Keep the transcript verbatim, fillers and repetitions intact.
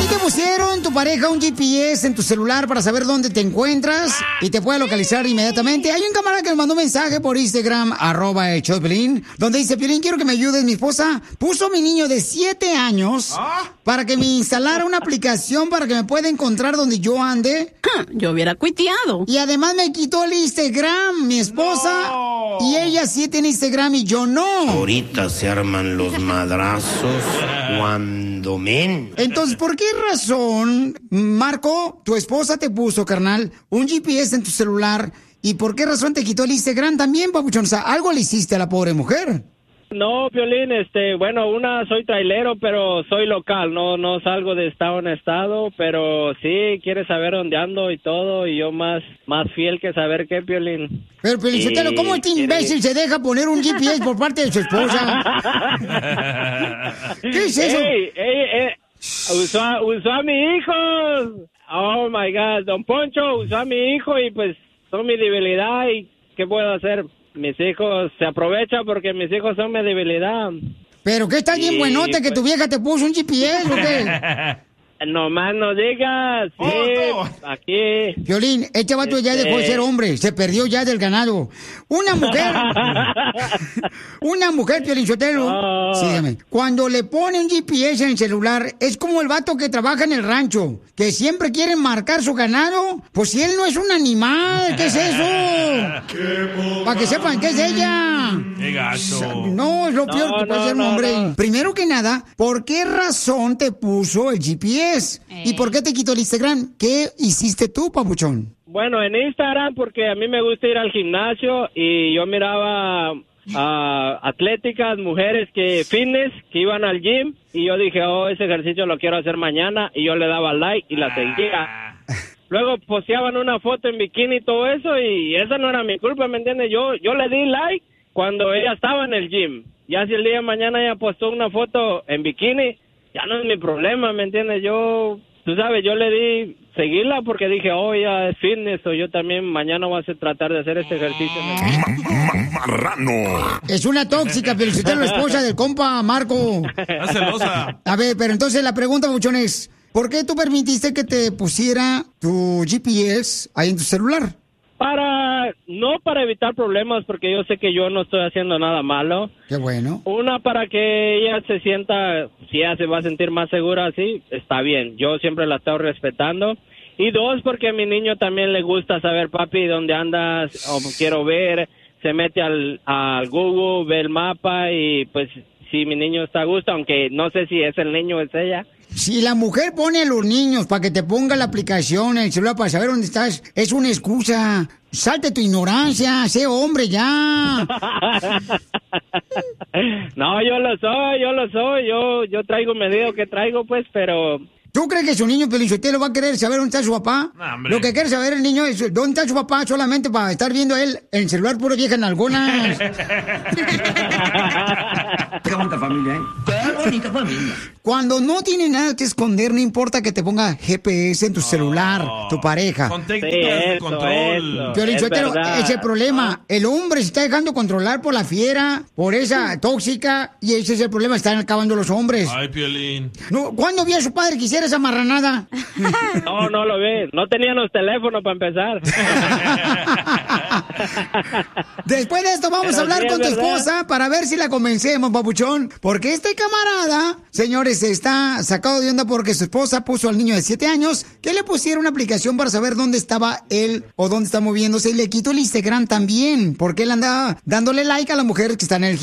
ti te pusieron tu pareja un G P S en tu celular para saber dónde te encuentras y te puede localizar inmediatamente. Hay un camarada que me mandó un mensaje por Instagram, arroba el show de Piolín, donde dice: Piolín, quiero que me ayudes. Mi esposa puso a mi niño de siete años para que me instalara una aplicación para que me pueda encontrar donde yo ande. Yo hubiera cuiteado. Y además me quitó el Instagram, mi esposa, no. Y ella sí tiene Instagram y yo no. Ahorita se arman los madrazos cuando men. Entonces, ¿por qué razón, Marco, tu esposa te puso, carnal, un G P S en tu celular? ¿Y por qué razón te quitó el Instagram también, papuchón? O sea, algo le hiciste a la pobre mujer. No, Piolín, este, bueno, una, soy trailero, pero soy local, no no salgo de estado en estado, pero sí, quiere saber dónde ando y todo, y yo más más fiel que saber qué, Piolín. Pero, Piolín, y... ¿cómo este imbécil se deja poner un G P S por parte de su esposa? ¿Qué es eso? Ey, ey, ey, usó, a, usó a mi hijo, oh my God, don Poncho usó a mi hijo y pues son mi debilidad, y ¿qué puedo hacer? Mis hijos se aprovechan porque mis hijos son mi debilidad. ¿Pero qué está bien y, buenote pues, que tu vieja te puso un G P S o qué? No más no digas, sí, oh, no. Aquí. Piolín, este vato este... ya dejó de ser hombre, se perdió ya del ganado. Una mujer, una mujer, Piolín Sotelo, oh. sígueme, cuando le pone un G P S en el celular, es como el vato que trabaja en el rancho, que siempre quiere marcar su ganado. Pues si él no es un animal, ¿qué es eso? Para que sepan qué es ella. ¡Qué gacho! No, es lo peor no, que puede no, ser un no, hombre. No. Primero que nada, ¿por qué razón te puso el G P S? Eh. ¿Y por qué te quitó el Instagram? ¿Qué hiciste tú, papuchón? Bueno, en Instagram porque a mí me gusta ir al gimnasio y yo miraba a atléticas, mujeres que fitness, que iban al gym, y yo dije, oh, ese ejercicio lo quiero hacer mañana, y yo le daba like y la seguía. Luego posteaban una foto en bikini y todo eso, y esa no era mi culpa, ¿me entiendes? Yo, yo le di like cuando ella estaba en el gym. Ya si el día de mañana ella postó una foto en bikini, ya no es mi problema, ¿me entiendes? Yo, tú sabes, yo le di seguirla porque dije, oh, ya es fitness, o yo también mañana voy a hacer, tratar de hacer este ejercicio. Marrano. Es una tóxica, pero si usted es la esposa del compa Marco. Es celosa. A ver, pero entonces la pregunta, muchón, es, ¿por qué tú permitiste que te pusiera tu G P S ahí en tu celular? Para, no para evitar problemas, porque yo sé que yo no estoy haciendo nada malo. Qué bueno. Una, para que ella se sienta, si ella se va a sentir más segura así, está bien. Yo siempre la estoy respetando. Y dos, porque a mi niño también le gusta saber, papi, dónde andas, o quiero ver, se mete al, al Google, ve el mapa, y pues si mi niño está a gusto, aunque no sé si es el niño o es ella. Si la mujer pone a los niños para que te ponga la aplicación en el celular para saber dónde estás, es una excusa. Salte tu ignorancia, sé hombre ya. No, yo lo soy, yo lo soy, yo yo traigo medido que traigo, pues, pero... ¿Tú crees que su niño Pelizotelo va a querer saber dónde está su papá? No, lo que quiere saber el niño es dónde está su papá solamente para estar viendo a él en el celular puro vieja en algunas. Qué bonita familia, ¿eh? Qué bonita familia. Cuando no tiene nada que esconder, no importa que te ponga G P S en tu celular, oh, tu pareja. Son técnicas sí, de eso, control. Pelizotelo, ese es el problema. El hombre se está dejando controlar por la fiera, por esa tóxica, y ese es el problema, están acabando los hombres. Ay, Piolín. No, ¿cuándo vio a su padre que hiciera esa marranada? No, no lo ve. No tenían los teléfonos para empezar. Después de esto vamos Pero a hablar sí, con tu esposa para ver si la convencemos, papuchón. Porque este camarada, señores, está sacado de onda porque su esposa puso al niño de siete años que le pusiera una aplicación para saber dónde estaba él o dónde está moviéndose, y le quitó el Instagram también porque él andaba dándole like a la mujer que está en el